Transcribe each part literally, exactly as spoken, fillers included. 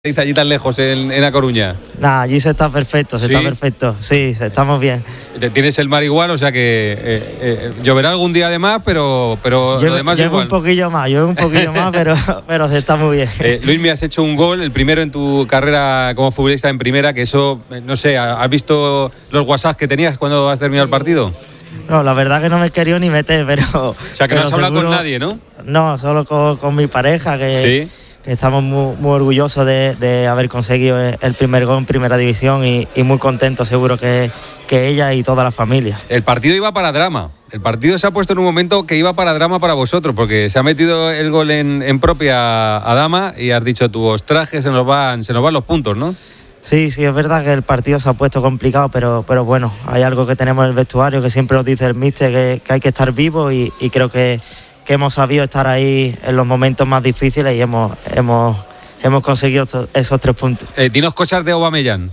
allí tan lejos en, en A Coruña? Nah, allí se está perfecto, se ¿Sí? está perfecto. Sí, estamos bien. Tienes el mar igual, o sea que eh, eh, lloverá algún día además, pero, pero llevo, lo demás llevo igual. un poquillo más, llevo un poquillo más, pero, pero se está muy bien. Eh, Luis, me has hecho un gol, el primero en tu carrera como futbolista en primera, que eso, no sé, ¿has visto los WhatsApp que tenías cuando has terminado el partido? No, la verdad que no me he querido ni meter, pero... O sea, que no has hablado con nadie, ¿no? No, solo con, con mi pareja, que... Sí. que estamos muy, muy orgullosos de, de haber conseguido el primer gol en primera división y, y muy contentos seguro que, que ella y toda la familia. El partido iba para drama, el partido se ha puesto en un momento que iba para drama para vosotros, porque se ha metido el gol en, en propia Adama y has dicho tú, ostras, que se nos van, se nos van los puntos, ¿no? Sí, sí, es verdad que el partido se ha puesto complicado, pero, pero bueno, hay algo que tenemos en el vestuario que siempre nos dice el míster, que, que hay que estar vivo y, y creo que que hemos sabido estar ahí en los momentos más difíciles y hemos hemos hemos conseguido esos tres puntos. Eh, dinos cosas de Aubameyang.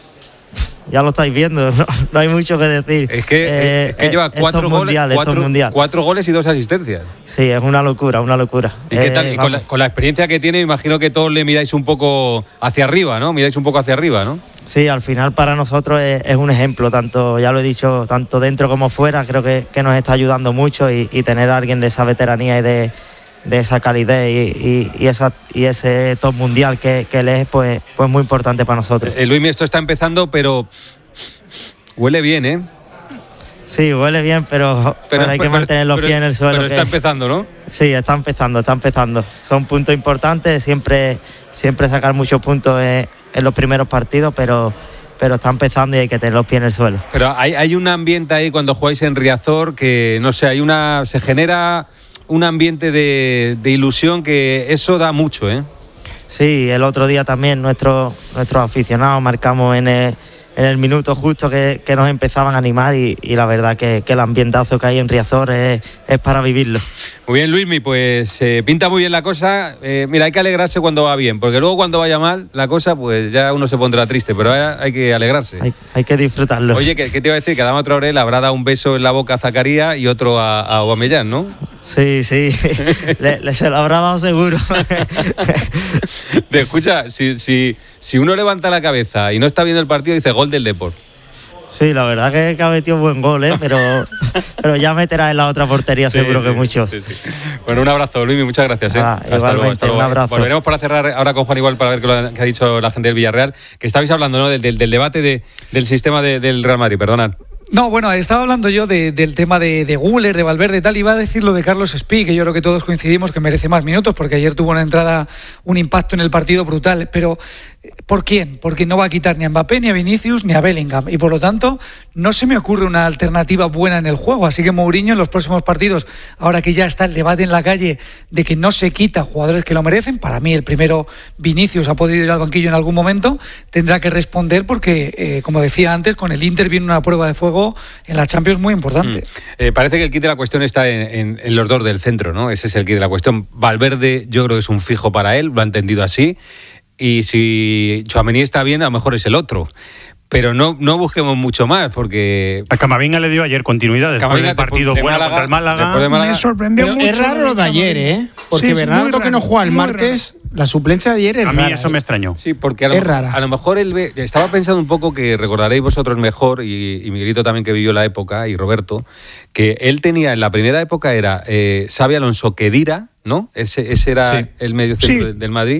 Ya lo estáis viendo, no, no hay mucho que decir. Es que, eh, es que lleva cuatro goles, mundial, cuatro, mundial. cuatro goles y dos asistencias. Sí, es una locura, una locura. ¿Y qué tal? Eh, y con, la, con la experiencia que tiene, imagino que todos le miráis un poco hacia arriba, ¿no? Miráis un poco hacia arriba, ¿no? Sí, al final para nosotros es, es un ejemplo, tanto, ya lo he dicho, tanto dentro como fuera, creo que, que nos está ayudando mucho y, y tener a alguien de esa veteranía y de, de esa calidez y, y, y, esa, y ese top mundial que, que él es, pues, pues muy importante para nosotros. Eh, Luis, esto está empezando, pero huele bien, ¿eh? Sí, huele bien, pero, pero, pero hay que mantener los pero, pies en el suelo. Pero está que, empezando, ¿no? Sí, está empezando, está empezando. Son puntos importantes, siempre, siempre sacar muchos puntos en, en los primeros partidos, pero, pero está empezando y hay que tener los pies en el suelo. Pero hay, hay un ambiente ahí cuando jugáis en Riazor que, no sé, hay una se genera un ambiente de, de ilusión que eso da mucho, ¿eh? Sí, el otro día también nuestros nuestros aficionados marcamos en el, en el minuto justo que, que nos empezaban a animar y, y la verdad que, que el ambientazo que hay en Riazor es, es para vivirlo. Muy bien, Luismi, pues eh, pinta muy bien la cosa. Eh, mira, hay que alegrarse cuando va bien, porque luego cuando vaya mal la cosa, pues ya uno se pondrá triste, pero hay, hay que alegrarse. Hay, hay que disfrutarlo. Oye, ¿qué, qué te iba a decir? Que Adama Traoré le habrá dado un beso en la boca a Zakaria y otro a, a Aubameyang, ¿no? Sí, sí, le, le se lo habrá dado seguro. Te escucha, si, si, si uno levanta la cabeza y no está viendo el partido, dice gol del Depor. Sí, la verdad que, que ha metido buen gol, ¿eh? pero, pero ya meterá en la otra portería sí, seguro sí, que mucho. Sí, sí. Bueno, un abrazo, Luis, muchas gracias. ¿eh? Ah, hasta igualmente, luego, hasta luego. Un abrazo. Volveremos para cerrar ahora con Juan igual para ver qué ha dicho la gente del Villarreal, que estabais hablando, ¿no? del, del, del debate de, del sistema de, del Real Madrid, perdonad. No, bueno, estaba hablando yo de, del tema de, de Güler, de Valverde y tal, iba a decir lo de Carlos Espí, que yo creo que todos coincidimos que merece más minutos, porque ayer tuvo una entrada, un impacto en el partido brutal, pero ¿por quién? Porque no va a quitar ni a Mbappé, ni a Vinicius, ni a Bellingham, y por lo tanto no se me ocurre una alternativa buena en el juego, así que Mourinho en los próximos partidos, ahora que ya está el debate en la calle de que no se quita jugadores que lo merecen, para mí el primero Vinicius ha podido ir al banquillo en algún momento, tendrá que responder porque, eh, como decía antes, con el Inter viene una prueba de fuego en la Champions muy importante. Mm. Eh, parece que el kit de la cuestión está en, en, en los dos del centro, ¿no? Ese es el kit de la cuestión. Valverde yo creo que es un fijo para él, lo ha entendido así, y si Tchouaméni está bien, a lo mejor es el otro. Pero no, no busquemos mucho más, porque... A Camavinga le dio ayer continuidad después Camavinga del partido de bueno Málaga, contra el Málaga. De Málaga. Me sorprendió pero mucho. Es raro lo de ayer, ¿eh? Porque sí, Bernardo que no juega el martes, raro. La suplencia de ayer es a rara. A mí eso ¿eh? me extrañó. Sí, porque a lo, es mejor, rara. a lo mejor él ve, estaba pensando un poco que recordaréis vosotros mejor, y, y Miguelito también que vivió la época, y Roberto, que él tenía en la primera época era eh, Xabi Alonso, Khedira, ¿no? Ese, ese era sí. el medio centro sí. del Madrid.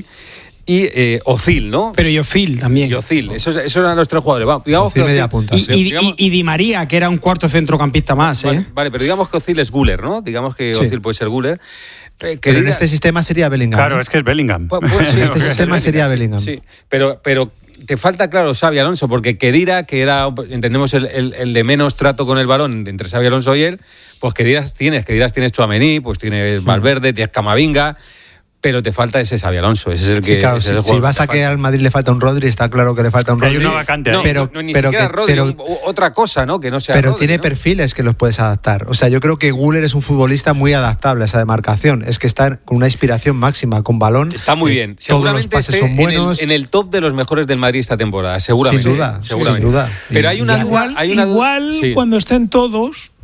Y eh, Ozil, ¿no? Pero y Ozil también. Y Ozil, esos, esos eran los tres jugadores. Vamos, digamos Ozil que media punta. Y, y, digamos, y, y Di María, que era un cuarto centrocampista más, ¿eh? Vale, vale, pero digamos que Ozil es Güler, ¿no? Digamos que sí. Ozil puede ser Güler. Eh, pero diga... en este sistema sería Bellingham. Claro, ¿no? es que es Bellingham. Pues, pues, sí, este sistema sería Bellingham. Sí, pero, pero te falta, claro, Xabi Alonso, porque Khedira, que era, entendemos, el, el, el de menos trato con el balón entre Xabi Alonso y él, pues Khedira tienes, Khedira tienes Tchouaméni, pues tienes Valverde, tienes Camavinga. Pero te falta ese Xabi Alonso, ese es el que... Sí, claro, si, el si vas a que al Madrid le falta un Rodri, está claro que le falta un Rodri. Hay una vacante. No, pero, no, ni pero siquiera que, Rodri, pero, un, otra cosa, ¿no? Que no sea Pero Rodri, tiene ¿no? perfiles que los puedes adaptar. O sea, yo creo que Güler es un futbolista muy adaptable a esa demarcación. Es que está con una inspiración máxima, con balón. Está muy bien. Eh, todos los pases son buenos. En el, en el top de los mejores del Madrid esta temporada, seguramente. Sin duda, seguramente. Sin duda. Pero hay una igual, hay una igual sí. cuando estén todos...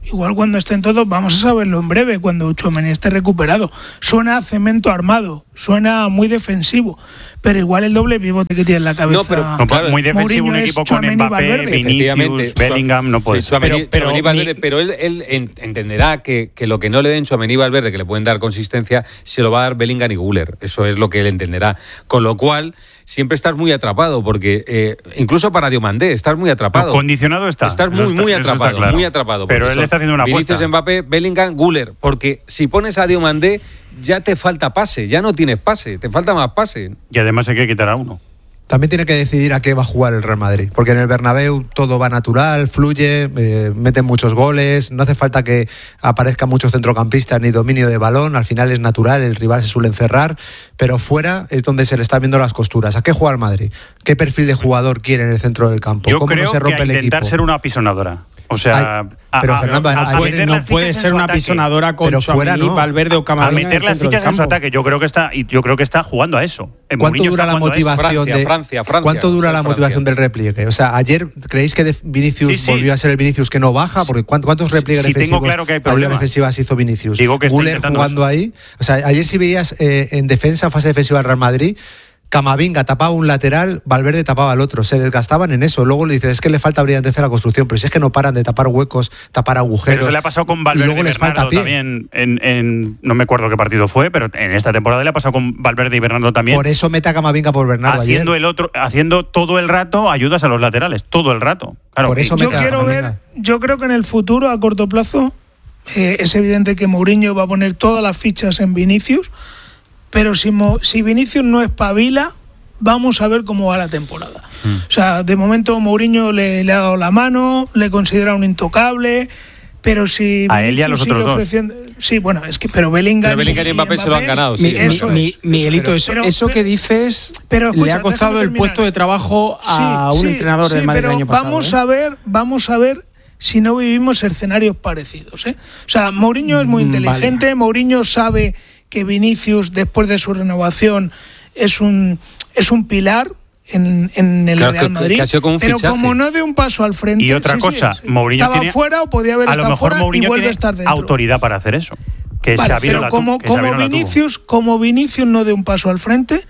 igual cuando estén todos, vamos a saberlo en breve, cuando Tchouaméni esté recuperado. Suena a cemento armado, suena muy defensivo, pero igual el doble pivote que tiene en la cabeza. No, pero no, claro, muy defensivo un equipo con Mbappé, Vinicius, Bellingham, no puede sí, ser. Pero, pero, pero, Valverde, pero él, él entenderá que, que lo que no le den Tchouaméni y Valverde, que le pueden dar consistencia, se lo va a dar Bellingham y Güler. Eso es lo que él entenderá. Con lo cual, siempre estás muy atrapado, porque eh, incluso para Diomandé estás muy atrapado. No, condicionado está. Estás muy, está, muy atrapado, claro. muy atrapado. Pero él está haciendo una apuesta. Vinicius, Mbappé, Bellingham, Güler, porque si pones a Diomandé ya te falta pase, ya no tienes pase, te falta más pase. Y además hay que quitar a uno. También tiene que decidir a qué va a jugar el Real Madrid, porque en el Bernabéu todo va natural, fluye, eh, meten muchos goles, no hace falta que aparezcan muchos centrocampistas ni dominio de balón, al final es natural, el rival se suele encerrar, pero fuera es donde se le están viendo las costuras. ¿A qué juega el Madrid? ¿Qué perfil de jugador quiere en el centro del campo? Yo ¿Cómo creo no se rompe que a el intentar equipo? ser una apisonadora. O sea, Ay, pero a, Fernando, a, a, a ayer no puede ser una apisonadora con Tchouaméni, no. Valverde o Camavinga. A meter las fichas en su ataque, yo creo que está, y yo creo que está jugando a eso. En ¿Cuánto Mourinho dura la motivación Francia, de Francia, Francia, ¿Cuánto dura la Francia. motivación del repliegue? O sea, ayer creéis que Vinicius sí, sí. volvió a ser el Vinicius que no baja, porque ¿cuántos repliegues sí, defensivos, tengo claro que hay problemas defensivas hizo Vinicius? Digo que está Güler jugando eso. ahí. O sea, ayer si veías eh, en defensa, fase defensiva del Real Madrid, Camavinga tapaba un lateral, Valverde tapaba el otro, se desgastaban en eso. Luego le dices, es que le falta brillantez a la construcción, pero si es que no paran de tapar huecos, tapar agujeros. Pero se le ha pasado con Valverde y, luego y les falta pie. También, en, en, no me acuerdo qué partido fue, pero en esta temporada le ha pasado con Valverde y Bernardo también. Por eso mete a Camavinga por Bernardo haciendo ayer. el otro, haciendo todo el rato ayudas a los laterales, todo el rato. Claro, por eso yo mete quiero a ver, yo creo que en el futuro, a corto plazo, eh, es evidente que Mourinho va a poner todas las fichas en Vinicius, pero si, Mo, si Vinicius no espabila, vamos a ver cómo va la temporada. Mm. O sea, de momento Mourinho le, le ha dado la mano, le considera un intocable, pero si a él y a los otros dos. Sí, bueno, es que pero Bellingham, pero Bellingham y, y Mbappé, Mbappé se lo han ganado. Sí. Mi, eso mi, es. Miguelito, eso, pero, eso que dices pero, escucha, le ha costado el puesto de trabajo a sí, un sí, entrenador sí, del Madrid el año pasado. Vamos ¿eh? a ver, vamos a ver si no vivimos escenarios parecidos. ¿eh? O sea, Mourinho es muy inteligente, vale. Mourinho sabe que Vinicius, después de su renovación, es un es un pilar en, en el claro, Real que, Madrid, que ha sido como un pero fichaje. Como no de un paso al frente. Y otra sí, cosa, sí, sí. Mourinho estaba tiene, fuera o podía haber a estado lo mejor fuera Mourinho y vuelve tiene a estar dentro. autoridad para hacer eso. Que vale, se pero la como, que como Vinicius, como Vinicius no de un paso al frente,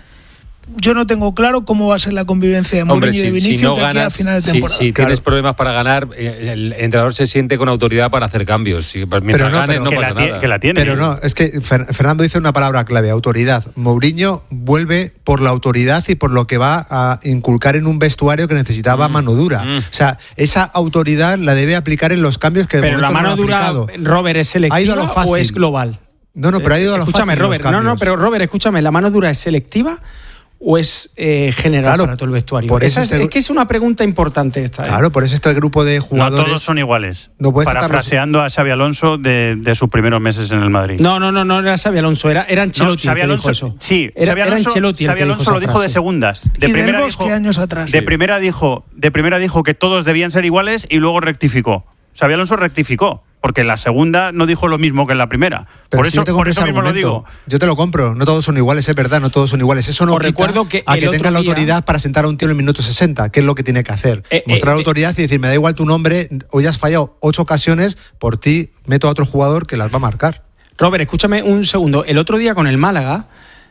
yo no tengo claro cómo va a ser la convivencia de Mourinho Hombre, si, y de Vinicius si no de aquí ganas, a final de si, temporada. si claro. tienes problemas para ganar, el entrenador se siente con autoridad para hacer cambios. Si, mientras pero no, ganes pero no que pasa la, nada. Que la tiene. Pero no, es que Fernando dice una palabra clave, autoridad. Mourinho vuelve por la autoridad y por lo que va a inculcar en un vestuario que necesitaba mm. mano dura. Mm. O sea, esa autoridad la debe aplicar en los cambios que de pero momento la mano no dura, aplicado. Robert, ¿es selectiva o es global? No, no, pero ha ido a lo Escúchame, fácil Robert, no, no, pero Robert, escúchame, ¿la mano dura es selectiva o es eh, general claro, para todo el vestuario? Por eso Esa es, este... es que es una pregunta importante esta. ¿eh? Claro, por eso este grupo de jugadores... No todos son iguales. No Parafraseando a Xabi Alonso de, de sus primeros meses en el Madrid. No, no, no, no era Xabi Alonso, era, era Ancelotti no, el que Alonso, dijo eso. Sí, era, Xabi Alonso, era Ancelotti Xabi Alonso lo dijo de segundas. De y primera del dijo, años atrás. De sí. primera dijo, de primera dijo que todos debían ser iguales y luego rectificó. Xabi Alonso rectificó. Porque en la segunda no dijo lo mismo que en la primera. Pero por si eso, por eso mismo argumento, lo digo. Yo te lo compro. No todos son iguales, es verdad, no todos son iguales. Eso no Os quita recuerdo que a que tengan la día... autoridad para sentar a un tío en el minuto sesenta, que es lo que tiene que hacer. Eh, Mostrar eh, autoridad y decir, me da igual tu nombre, hoy has fallado ocho ocasiones, por ti meto a otro jugador que las va a marcar. Robert, escúchame un segundo. El otro día con el Málaga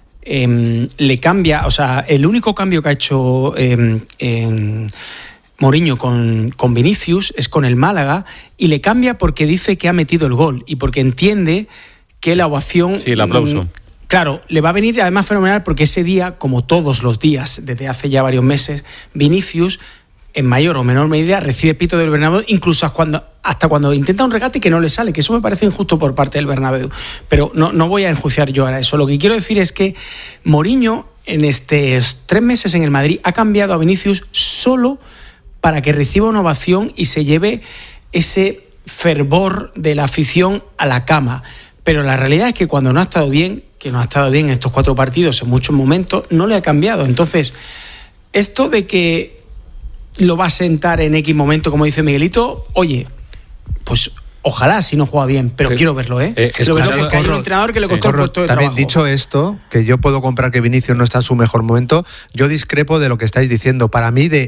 eh, le cambia, o sea, el único cambio que ha hecho... Eh, eh, Mourinho con, con Vinicius es con el Málaga y le cambia porque dice que ha metido el gol y porque entiende que la ovación... Sí, el aplauso. Mmm, claro, le va a venir además fenomenal porque ese día, como todos los días desde hace ya varios meses, Vinicius en mayor o menor medida recibe pito del Bernabéu, incluso cuando, hasta cuando intenta un regate que no le sale, que eso me parece injusto por parte del Bernabéu. Pero no, no voy a enjuiciar yo ahora eso. Lo que quiero decir es que Mourinho en estos tres meses en el Madrid ha cambiado a Vinicius solo para que reciba una ovación y se lleve ese fervor de la afición a la cama. Pero la realidad es que cuando no ha estado bien, que no ha estado bien en estos cuatro partidos en muchos momentos, no le ha cambiado. Entonces, esto de que lo va a sentar en X momento, como dice Miguelito, oye, pues ojalá si no juega bien, pero sí. quiero verlo, ¿eh? eh quiero verlo porque hay un entrenador que le costó sí. el puesto de También trabajo. Dicho esto, que yo puedo comprar que Vinicius no está en su mejor momento, yo discrepo de lo que estáis diciendo. Para mí, de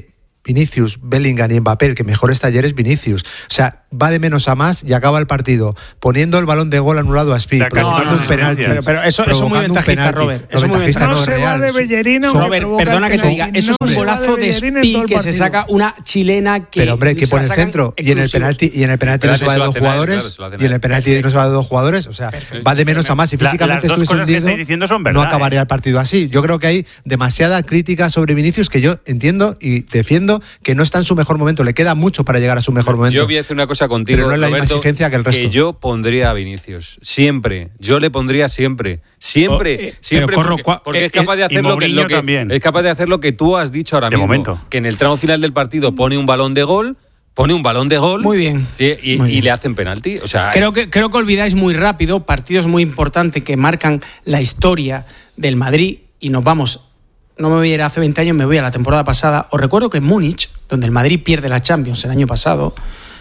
Vinicius, Bellingham y Mbappé, el que mejor está ayer es Vinicius. O sea, va de menos a más y acaba el partido poniendo el balón de gol anulado a Speed, provocando no, no, un penalti. Pero, pero eso, eso es muy ventajista, Robert. Eso es muy ventajista, no no, se va real. de Bellerina. Son- Robert, perdona que te diga, eso es un golazo de Speed que se saca una chilena que. Pero hombre, que se pone la el sacan centro y en el exclusivos. penalti y en el penalti no se va de Penalti dos se lo hacen a él, jugadores claro, se lo hacen y en a el él. penalti no se va de dos jugadores, o sea, va de menos a más. Si La- físicamente las dos estuviese cosas que hundido, estáis diciendo son no verdad, acabaría ¿eh? el partido así. Yo creo que hay demasiada crítica sobre Vinicius que yo entiendo y defiendo que no está en su mejor momento. Le queda mucho para llegar a su mejor momento. Yo voy a hacer una cosa contigo, Pero no es la misma Roberto, exigencia que el resto. yo pondría a Vinicius. Siempre. Yo le pondría siempre. Siempre. Oh, eh, siempre. pero, Corro, porque cua- porque eh, es capaz de eh, hacer y lo que, Mourinho lo que- también. es capaz de hacer lo que tú has dicho ahora De mismo. momento. Que en el tramo final del partido pone un balón de gol, pone un balón de gol. Muy bien. Y, y- Muy y bien. le hacen penalti. O sea, Creo que, creo que olvidáis muy rápido partidos muy importantes que marcan la historia del Madrid y nos vamos. No me voy a ir hace veinte años, me voy a la temporada pasada. Os recuerdo que en Múnich, donde el Madrid pierde la Champions el año pasado,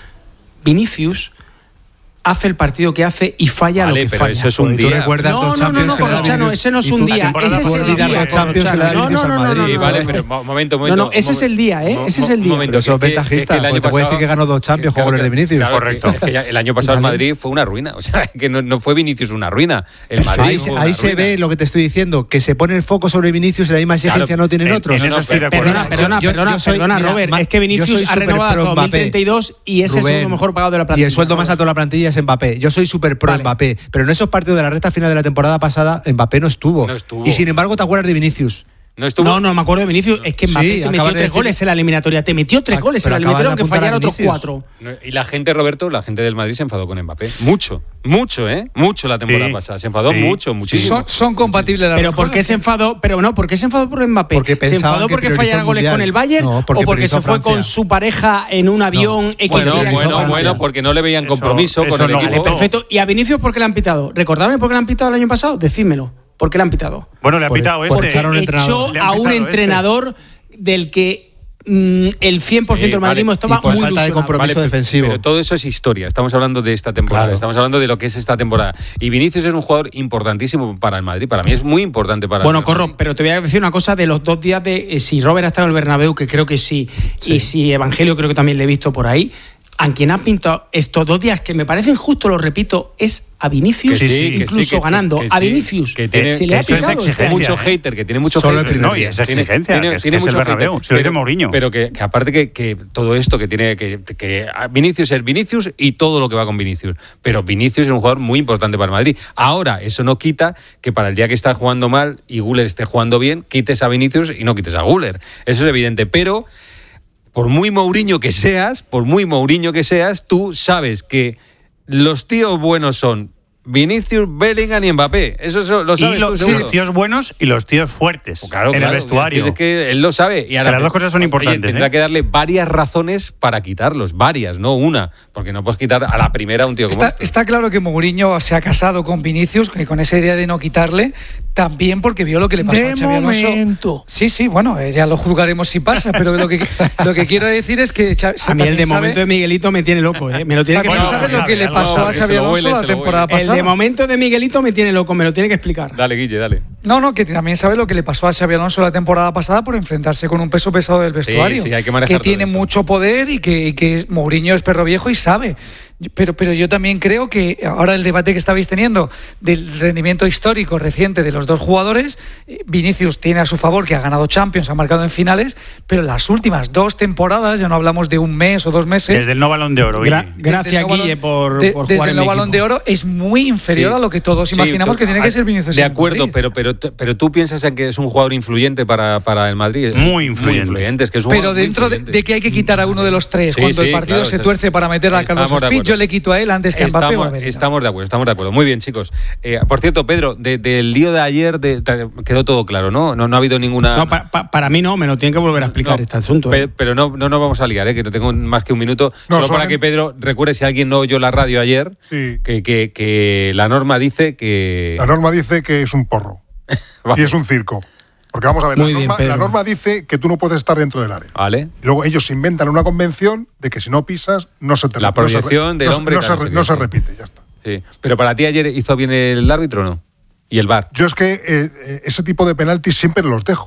Vinicius hace el partido que hace y falla Vale, lo que pero falla. eso es un Porque tú día. recuerdas No, dos no, no, Champions no, que le da Corrochano, Vinicius. ese no es Y un tú- día, la temporada ese es pasada el olvidar día, dos Champions que le da Corrochano. Vinicius No, no, al no, no, Madrid. Sí, no, vale, no, pero mo- momento, momento. No, no, ese un es el día, ¿eh? mo- Ese es el mo- día. momento, Pero eso es que- que- ventajista, que el año porque te puede decir pasado- que ganó dos Champions, que- con goles de Vinicius. claro, Correcto. que- es que ya el año pasado el Vale. Madrid fue una ruina. O sea, que no, no fue Vinicius una ruina. El Madrid Ahí, fue se- una ahí se ruina. ve lo que te estoy diciendo, que se pone el foco sobre Vinicius y la misma exigencia Claro, no tienen en- otros. en eso estoy de acuerdo. Perdona, Yo- perdona, yo- perdona, yo soy- perdona, mira, Robert. ma- Es que yo Vinicius soy ha súper renovado hasta pro dos mil Mbappé. treinta y dos y es el Rubén, segundo mejor pagado de la plantilla. Y el sueldo más alto de la plantilla es Mbappé. Yo soy súper pro Vale. Mbappé, pero en esos partidos de la recta final de la temporada pasada, Mbappé no estuvo. No estuvo. Y sin embargo, te acuerdas de Vinicius. No estuvo. No, no me acuerdo de Vinicius. Es que Mbappé Sí, te acabas metió de tres decir- goles en la eliminatoria. Te metió tres Ah, goles en pero la acabas de eliminatoria, aunque apuntar a fallara otros Vinicius. cuatro. No, Y la gente, Roberto, la gente del Madrid se enfadó con Mbappé. Mucho, mucho, ¿eh? Mucho la temporada Sí, pasada. Se enfadó sí. mucho, muchísimo. Son, son compatibles las Pero dos ¿por qué cosas. se enfadó? Pero no, ¿por qué se enfadó por Mbappé? Porque ¿Se pensaban enfadó que porque priorizó fallara el goles Mundial. con el Bayern? No, porque ¿O porque priorizó se fue Francia. con su pareja en un avión X Bueno, días? priorizó bueno, Francia. bueno, porque no le veían Eso- compromiso eso con el no equipo. gustó. Perfecto. ¿Y a Vinicius por qué le han pitado? ¿Recordadme por qué le han pitado el año pasado? Decídmelo. ¿Por qué le han pitado? Bueno, le ha Por- pitado por este. echar a un entrenador. Echó Le han a un pitado este. entrenador del que mm, el cien por ciento Sí, del madridismo vale. estaba Y por muy falta de ilusionado. compromiso Vale, defensivo. Pero todo eso es historia. Estamos hablando de esta temporada. Claro. Estamos hablando de lo que es esta temporada. Y Vinicius es un jugador importantísimo para el Madrid. Para mí es muy importante para Bueno, el Madrid. Corro, pero te voy a decir una cosa de los dos días de eh, si Robert ha estado en el Bernabéu, que creo que sí, y si Evangelio creo que también le he visto por ahí. A quien ha pintado estos dos días, que me parecen justo, lo repito, es a Vinicius, Que sí, que sí, incluso que- ganando. que a sí, Vinicius que tiene- se le ha eso es picado. exigencia, este año. mucho ¿eh? hater, que tiene mucho Solo el hater. primer No, y día. es exigencia, que es, que es el mucho Bernabéu. hater. Se lo dice Pero- Mourinho. Pero que, que aparte que, que todo esto que tiene que, que a Vinicius es Vinicius y todo lo que va con Vinicius. Pero Vinicius es un jugador muy importante para el Madrid. Ahora, eso no quita que para el día que está jugando mal y Güler esté jugando bien, quites a Vinicius y no quites a Güler. Eso es evidente. Pero por muy Mourinho que seas, por muy Mourinho que seas, tú sabes que los tíos buenos son Vinicius, Bellingham y Mbappé. Eso, eso lo Y sabes tú, los, seguro. los tíos buenos y los tíos fuertes Pues claro, en claro, el vestuario. Es que él lo sabe. Y ahora, Que las dos cosas son oye, importantes, tendrá ¿eh? que darle varias razones para quitarlos. Varias, no una. Porque no puedes quitar a la primera a un tío como Está, este. está claro que Mourinho se ha casado con Vinicius, que con esa idea de no quitarle, también porque vio lo que le pasó De a Xabi Alonso. momento. Sí, sí, bueno, eh, ya lo juzgaremos si pasa, pero lo que, lo que quiero decir es que Xa- A mí el de también sabe- momento de Miguelito me tiene loco, ¿eh? Me lo tiene que también Bueno, explicar. sabe lo que le algo, pasó a que se Xabi lo Alonso huele, la se lo temporada huele. El pasada. de momento de Miguelito me tiene loco, me lo tiene que explicar. Dale, Guille, dale. No, no, que también sabe lo que le pasó a Xabi Alonso la temporada pasada por enfrentarse con un peso pesado del vestuario. sí, hay que manejar todo tiene eso. mucho poder y que, y que Mourinho es perro viejo y sabe. Pero, pero yo también creo que ahora el debate que estabais teniendo del rendimiento histórico reciente de los dos jugadores, eh, Vinicius tiene a su favor que ha ganado Champions, ha marcado en finales, pero las últimas dos temporadas, ya no hablamos de un mes o dos meses. Desde el no balón de oro. Gra- Guille. desde gracias, el no balón- Guille, por, de- por desde jugar el en no mi balón equipo. de oro es muy inferior Sí. a lo que todos Sí, imaginamos tú- que tiene que ah, ser Vinicius. De en el acuerdo, Madrid. pero, pero, pero tú piensas en que es un jugador influyente para, para el Madrid. Muy influyente. Muy influyente, es que es un Pero jugador muy dentro de, influyente. de que hay que quitar a uno de los tres, Sí, cuando sí, el partido claro, se eso- tuerce para meter a Carlos estamos de Speed, acuerdo. yo le quito a él antes que a Mbappé. o a Estamos, Bellingham. estamos de acuerdo, estamos de acuerdo. Muy bien, chicos. Eh, por cierto, Pedro, de- del lío de ayer de- te- quedó todo claro, ¿no? No, no ha habido ninguna... No, pa- pa- para mí no, me lo tienen que volver a explicar No, este asunto. pe- ¿eh? Pero no, no nos vamos a liar, ¿eh? Que no tengo más que un minuto. No, Solo para solamente- que Pedro recuerde, si alguien no oyó la radio ayer, Sí. que, que, que la norma dice que... La norma dice que es un porro Vale. y es un circo. Porque vamos a ver, la Muy bien, norma, Pedro. la norma dice que tú no puedes estar dentro del área. Vale. Y luego ellos se inventan una convención de que si no pisas, no se te La no se- proyección del no se- hombre, No, tal, se, no sé no qué, se sí. repite, ya está. Sí. Pero para ti ayer hizo bien el árbitro o no? Y el V A R. Yo es que eh, eh, ese tipo de penaltis siempre los dejo.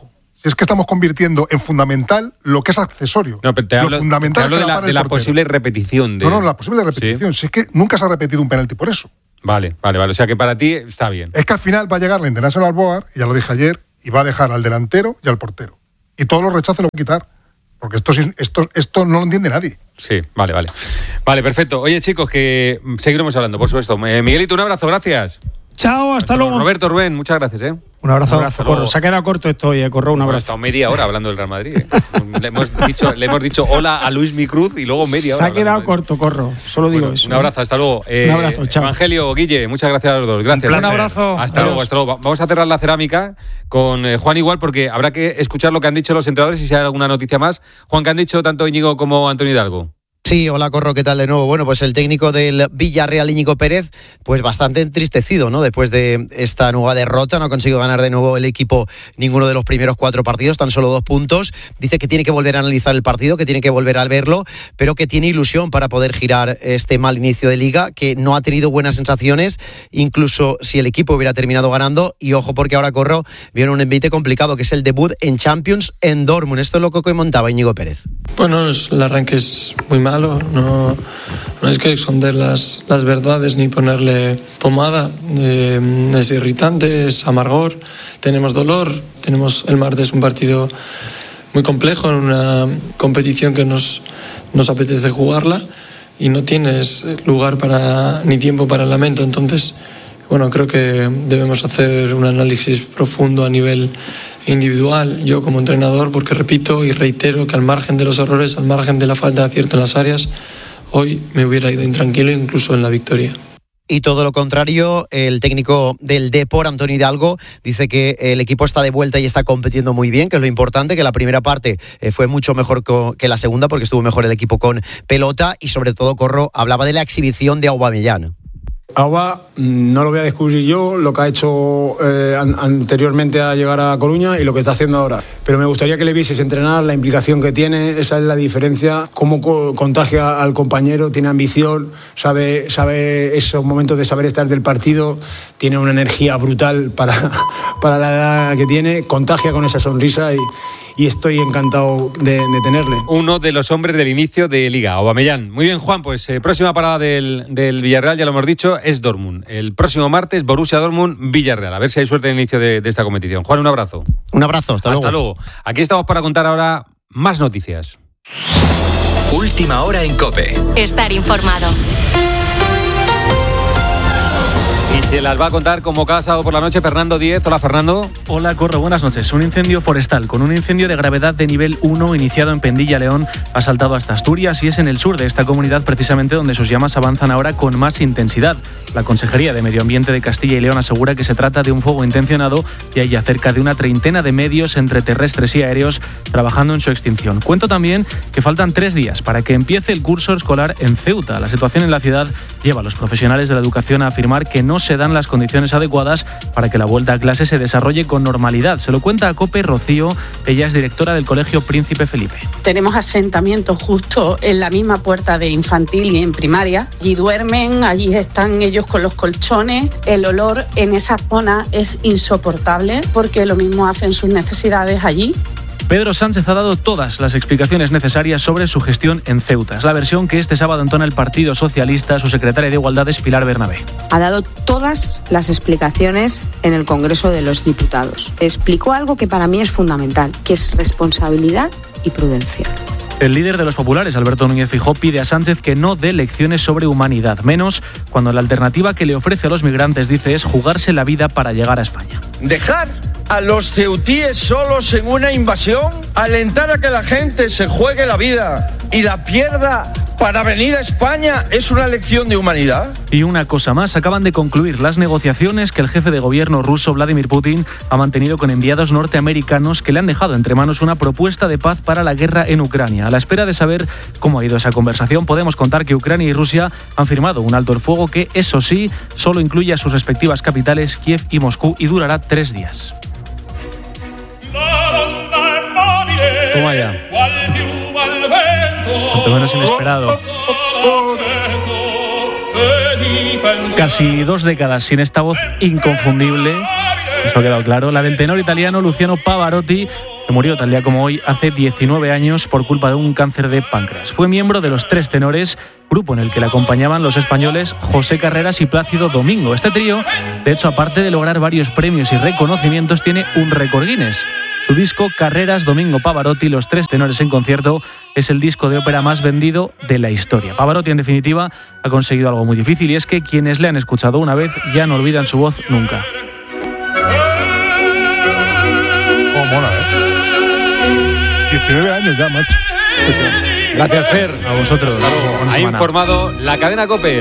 Si es que estamos convirtiendo en fundamental lo que es accesorio. No, pero te lo hablo, fundamental te hablo es que de la, para de el la portero. posible repetición. De... No, no, la posible repetición. ¿Sí? Si es que nunca se ha repetido un penalti por eso. Vale, vale, vale. O sea que para ti está bien. Es que al final va a llegar la International Board, y ya lo dije ayer, y va a dejar al delantero y al portero. Y todos los rechazos lo va a quitar. Porque esto, esto, esto no lo entiende nadie. Sí, vale, vale. Vale, perfecto. Oye, chicos, que seguiremos hablando, por supuesto. Eh, Miguelito, un abrazo, gracias. Chao, hasta, hasta luego. Roberto, Rubén, muchas gracias, ¿eh? Un abrazo. Un abrazo, Corro. Se ha quedado corto esto hoy, eh, Corro, un Bueno, abrazo. ha estado media hora hablando del Real Madrid. ¿eh? le, hemos dicho, le hemos dicho hola a Luis Micruz y luego media hora. Se ha quedado corto, Corro. Solo digo bueno, eso. Un abrazo, hasta luego. Eh, un abrazo, chao. Evangelio, Guille, muchas gracias a los dos. Gracias. Un, un abrazo. Hasta Adiós. luego, hasta luego. Vamos a cerrar la cerámica con eh, Juan igual, porque habrá que escuchar lo que han dicho los entrenadores y si hay alguna noticia más. Juan, ¿qué han dicho tanto Íñigo como Antonio Hidalgo? Sí, hola Corro, ¿qué tal de nuevo? Bueno, pues el técnico del Villarreal, Íñigo Pérez, pues bastante entristecido, ¿no? Después de esta nueva derrota, no ha conseguido ganar de nuevo el equipo ninguno de los primeros cuatro partidos, tan solo dos puntos. Dice que tiene que volver a analizar el partido, que tiene que volver a verlo, pero que tiene ilusión para poder girar este mal inicio de liga, que no ha tenido buenas sensaciones, incluso si el equipo hubiera terminado ganando. Y ojo, porque ahora Corro viene un envite complicado, que es el debut en Champions en Dortmund. Esto es lo que comentaba Íñigo Pérez. Bueno, el arranque es muy malo. No, no hay que esconder las, las verdades ni ponerle pomada. Eh, es irritante, es amargor, tenemos dolor. Tenemos el martes un partido muy complejo en una competición que nos, nos apetece jugarla y no tienes lugar para ni tiempo para el lamento. Entonces, bueno, creo que debemos hacer un análisis profundo a nivel individual, yo como entrenador, porque repito y reitero que al margen de los errores, al margen de la falta de acierto en las áreas, hoy me hubiera ido intranquilo incluso en la victoria. Y todo lo contrario, el técnico del Depor, Antonio Hidalgo, dice que el equipo está de vuelta y está compitiendo muy bien, que es lo importante, que la primera parte fue mucho mejor que la segunda porque estuvo mejor el equipo con pelota y sobre todo Corro hablaba de la exhibición de Aubameyang. Auba no lo voy a descubrir yo, lo que ha hecho eh, an- anteriormente a llegar a Coruña y lo que está haciendo ahora. Pero me gustaría que le vieses entrenar, la implicación que tiene, esa es la diferencia, cómo co- contagia al compañero, tiene ambición, sabe, sabe esos momentos de saber estar del partido, tiene una energía brutal para, para la edad que tiene, contagia con esa sonrisa y, y estoy encantado de, de tenerle. Uno de los hombres del inicio de Liga, Aubameyang. Muy bien, Juan, pues eh, próxima parada del, del Villarreal, ya lo hemos dicho, es Dortmund. El próximo martes, Borussia Dortmund, Villarreal. A ver si hay suerte en el inicio de, de esta competición. Juan, un abrazo. Un abrazo, hasta, hasta luego. luego. Aquí estamos para contar ahora más noticias. Última hora en COPE. Estar informado. Y se las va a contar como cada sábado por la noche Fernando Díez. Hola, Fernando. Hola, Corro, buenas noches. Un incendio forestal con un incendio de gravedad de nivel uno iniciado en Pendilla, León, ha saltado hasta Asturias y es en el sur de esta comunidad precisamente donde sus llamas avanzan ahora con más intensidad. La Consejería de Medio Ambiente de Castilla y León asegura que se trata de un fuego intencionado y hay ya cerca de una treintena de medios entre terrestres y aéreos trabajando en su extinción. Cuento también que faltan tres días para que empiece el curso escolar en Ceuta. La situación en la ciudad lleva a los profesionales de la educación a afirmar que no se dan las condiciones adecuadas para que la vuelta a clase se desarrolle con normalidad. Se lo cuenta a COPE Rocío, ella es directora del Colegio Príncipe Felipe. Tenemos asentamientos justo en la misma puerta de infantil y en primaria. Allí duermen, allí están ellos con los colchones. El olor en esa zona es insoportable porque lo mismo hacen sus necesidades allí. Pedro Sánchez ha dado todas las explicaciones necesarias sobre su gestión en Ceuta. Es la versión que este sábado entona el Partido Socialista. Su secretaria de Igualdad es Pilar Bernabé. Ha dado todas las explicaciones en el Congreso de los Diputados. Explicó algo que para mí es fundamental, que es responsabilidad y prudencia. El líder de los populares, Alberto Núñez Feijóo, pide a Sánchez que no dé lecciones sobre humanidad, menos cuando la alternativa que le ofrece a los migrantes, dice, es jugarse la vida para llegar a España. Dejar a los ceutíes solos en una invasión, alentar a que la gente se juegue la vida y la pierda para venir a España, ¿es una lección de humanidad? Y una cosa más, acaban de concluir las negociaciones que el jefe de gobierno ruso, Vladimir Putin, ha mantenido con enviados norteamericanos que le han dejado entre manos una propuesta de paz para la guerra en Ucrania. A la espera de saber cómo ha ido esa conversación, podemos contar que Ucrania y Rusia han firmado un alto el fuego que, eso sí, solo incluye a sus respectivas capitales, Kiev y Moscú, y durará tres días. Toma ya. Cuanto menos inesperado. Casi dos décadas sin esta voz inconfundible, eso ha quedado claro. La del tenor italiano Luciano Pavarotti que murió tal día como hoy hace diecinueve años por culpa de un cáncer de páncreas. Fue miembro de Los Tres Tenores, grupo en el que le acompañaban los españoles José Carreras y Plácido Domingo. Este trío, de hecho, aparte de lograr varios premios y reconocimientos, tiene un récord Guinness. Su disco Carreras, Domingo, Pavarotti, Los Tres Tenores en concierto es el disco de ópera más vendido de la historia. Pavarotti, en definitiva, ha conseguido algo muy difícil, y es que quienes le han escuchado una vez ya no olvidan su voz nunca. Oh, mola, ¿eh? diecinueve años ya, macho. Gracias, Fer. A vosotros. Ha informado la cadena COPE.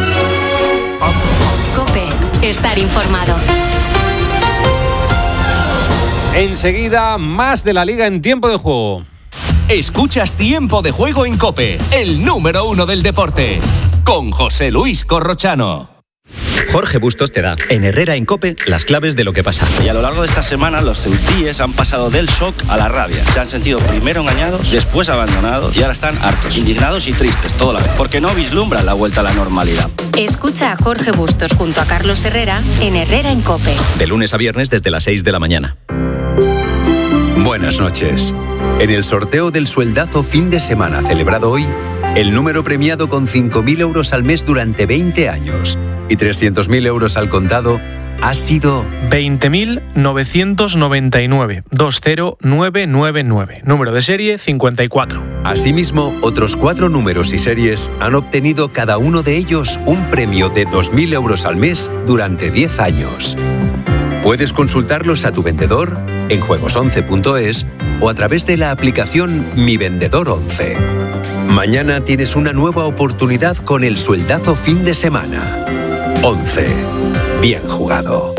COPE, estar informado. Enseguida, más de la Liga en tiempo de juego. Escuchas Tiempo de Juego en COPE, el número uno del deporte, con José Luis Corrochano. Jorge Bustos te da, en Herrera en COPE, las claves de lo que pasa. Y a lo largo de esta semana, los ceutíes han pasado del shock a la rabia. Se han sentido primero engañados, después abandonados y ahora están hartos, indignados y tristes, todo a la vez, porque no vislumbran la vuelta a la normalidad. Escucha a Jorge Bustos junto a Carlos Herrera en Herrera en COPE. De lunes a viernes desde las seis de la mañana. Buenas noches. En el sorteo del sueldazo fin de semana celebrado hoy, el número premiado con cinco mil euros al mes durante veinte años y trescientos mil euros al contado ha sido veinte mil novecientos noventa y nueve, dos cero nueve nueve nueve, número de serie cincuenta y cuatro. Asimismo, otros cuatro números y series han obtenido cada uno de ellos un premio de dos mil euros al mes durante diez años. Puedes consultarlos a tu vendedor en juegos once punto es o a través de la aplicación Mi Vendedor once. Mañana tienes una nueva oportunidad con el sueldazo fin de semana. once. Bien jugado.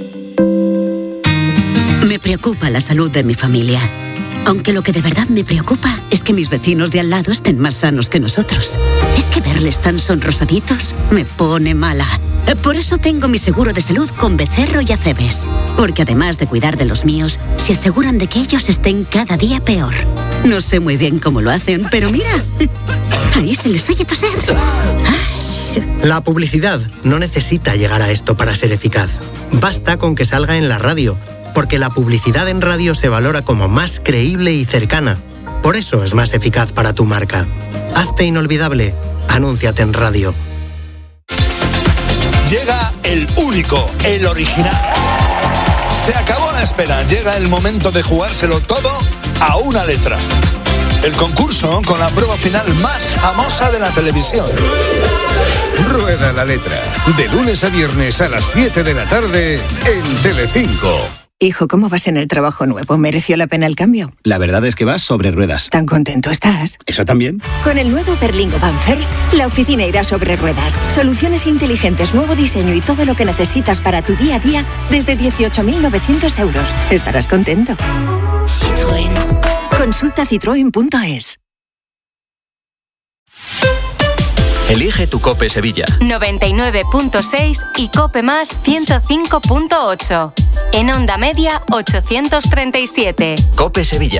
Me preocupa la salud de mi familia. Aunque lo que de verdad me preocupa es que mis vecinos de al lado estén más sanos que nosotros. Es que verles tan sonrosaditos me pone mala. Por eso tengo mi seguro de salud con Becerro y Acebes. Porque además de cuidar de los míos, se aseguran de que ellos estén cada día peor. No sé muy bien cómo lo hacen, pero mira, ahí se les oye toser. La publicidad no necesita llegar a esto para ser eficaz. Basta con que salga en la radio, porque la publicidad en radio se valora como más creíble y cercana. Por eso es más eficaz para tu marca. Hazte inolvidable. Anúnciate en radio. Llega el único, el original. Se acabó la espera. Llega el momento de jugárselo todo a una letra. El concurso con la prueba final más famosa de la televisión. Rueda la letra. De lunes a viernes a las siete de la tarde en Telecinco. Hijo, ¿cómo vas en el trabajo nuevo? ¿Mereció la pena el cambio? La verdad es que vas sobre ruedas. ¿Tan contento estás? ¿Eso también? Con el nuevo Berlingo Van First, la oficina irá sobre ruedas. Soluciones inteligentes, nuevo diseño y todo lo que necesitas para tu día a día desde dieciocho mil novecientos euros. Estarás contento. Citroën. Consulta citroen punto es. Elige tu COPE Sevilla. noventa y nueve punto seis y COPE más ciento cinco punto ocho. En onda media ochocientos treinta y siete. COPE Sevilla.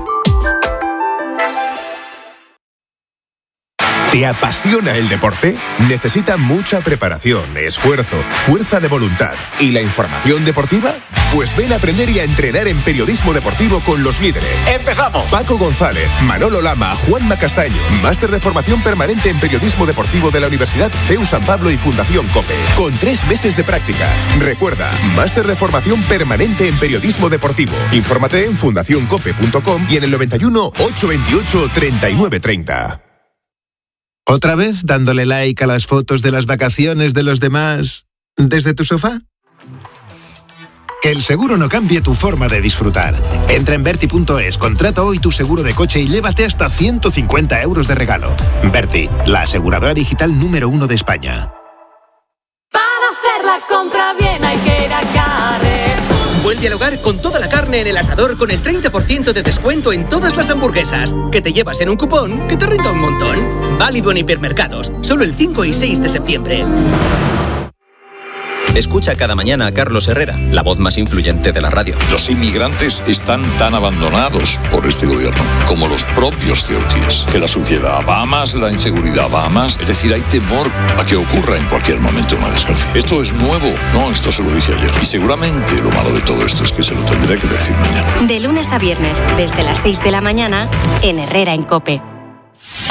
¿Te apasiona el deporte? Necesita mucha preparación, esfuerzo, fuerza de voluntad y la información deportiva. Pues ven a aprender y a entrenar en periodismo deportivo con los líderes. ¡Empezamos! Paco González, Manolo Lama, Juanma Castaño. Máster de formación permanente en periodismo deportivo de la Universidad C E U San Pablo y Fundación COPE. Con tres meses de prácticas. Recuerda, máster de formación permanente en periodismo deportivo. Infórmate en fundación cope punto com y en el noventa y uno, ochocientos veintiocho, treinta y nueve treinta. ¿Otra vez dándole like a las fotos de las vacaciones de los demás desde tu sofá? Que el seguro no cambie tu forma de disfrutar. Entra en Berti punto es, contrata hoy tu seguro de coche y llévate hasta ciento cincuenta euros de regalo. Berti, la aseguradora digital número uno de España. Para hacer la compra bien hay que ir a Carrefour. Vuelve al hogar con toda la carne en el asador con el treinta por ciento de descuento en todas las hamburguesas. Que te llevas en un cupón que te renta un montón. Válido en hipermercados, solo el cinco y seis de septiembre. Escucha cada mañana a Carlos Herrera, la voz más influyente de la radio. Los inmigrantes están tan abandonados por este gobierno como los propios ceutíes. Que la suciedad va más, la inseguridad va más. Es decir, hay temor a que ocurra en cualquier momento una desgracia. Esto es nuevo. No, esto se lo dije ayer. Y seguramente lo malo de todo esto es que se lo tendré que decir mañana. De lunes a viernes, desde las seis de la mañana, en Herrera en COPE.